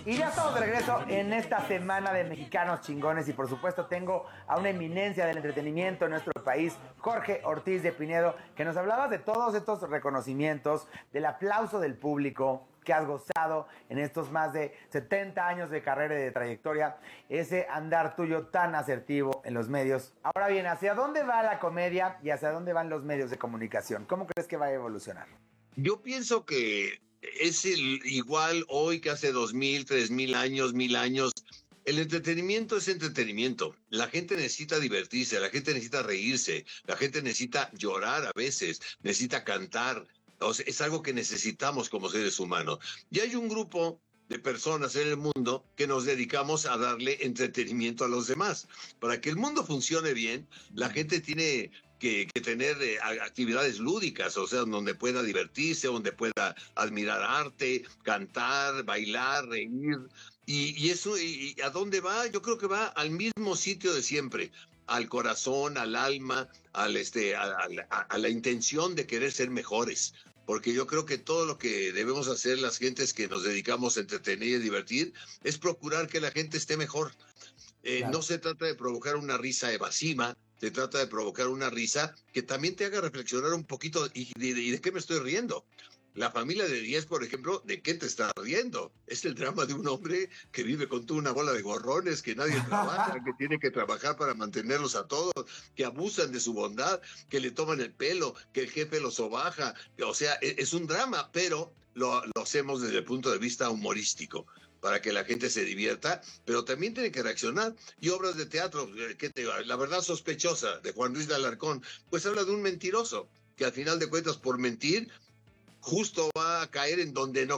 Y ya estamos de regreso en esta semana de Mexicanos Chingones y por supuesto tengo a una eminencia del entretenimiento en nuestro país, Jorge Ortiz de Pinedo, que nos hablaba de todos estos reconocimientos, del aplauso del público que has gozado en estos más de 70 años de carrera y de trayectoria, ese andar tuyo tan asertivo en los medios. Ahora bien, ¿hacia dónde va la comedia y hacia dónde van los medios de comunicación? ¿Cómo crees que va a evolucionar? Yo pienso que es igual hoy que hace 2000, 3000 años, 1000 años. El entretenimiento es entretenimiento. La gente necesita divertirse, la gente necesita reírse, la gente necesita llorar a veces, necesita cantar. O sea, es algo que necesitamos como seres humanos. Y hay un grupo de personas en el mundo que nos dedicamos a darle entretenimiento a los demás. Para que el mundo funcione bien, la gente tiene que tener actividades lúdicas, o sea, donde pueda divertirse, donde pueda admirar arte, cantar, bailar, reír. Y eso, ¿y a dónde va? Yo creo que va al mismo sitio de siempre, al corazón, al alma, a la intención de querer ser mejores. Porque yo creo que todo lo que debemos hacer las gentes que nos dedicamos a entretener y a divertir es procurar que la gente esté mejor. Claro. No se trata de provocar una risa evasiva, se trata de provocar una risa que también te haga reflexionar un poquito. ¿Y de qué me estoy riendo? La familia de 10, por ejemplo, ¿de qué te estás riendo? Es el drama de un hombre que vive con toda una bola de gorrones, que nadie trabaja, que tiene que trabajar para mantenerlos a todos, que abusan de su bondad, que le toman el pelo, que el jefe los sobaja. O sea, es un drama, pero lo hacemos desde el punto de vista humorístico, para que la gente se divierta, pero también tiene que reaccionar. Y obras de teatro, La verdad sospechosa, de Juan Ruiz de Alarcón, pues habla de un mentiroso, que al final de cuentas, por mentir, justo va a caer en donde no